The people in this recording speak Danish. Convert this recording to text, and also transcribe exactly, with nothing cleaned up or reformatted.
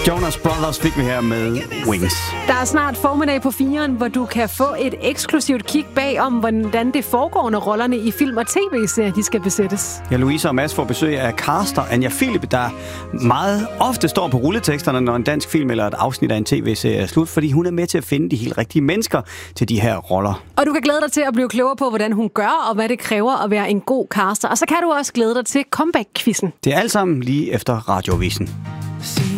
Jonas Brothers fik vi her med Wings. Der er snart formiddag på firen, hvor du kan få et eksklusivt kig bag om, hvordan det foregår, når rollerne i film og tv-serier de skal besættes. Ja, Louise og Mads får besøg af caster Anja Philip, der meget ofte står på rulleteksterne, når en dansk film eller et afsnit af en tv-serie er slut, fordi hun er med til at finde de helt rigtige mennesker til de her roller. Og du kan glæde dig til at blive klogere på, hvordan hun gør, og hvad det kræver at være en god caster. Og så kan du også glæde dig til comeback-quizzen. Det er alt sammen lige efter Radiovisen.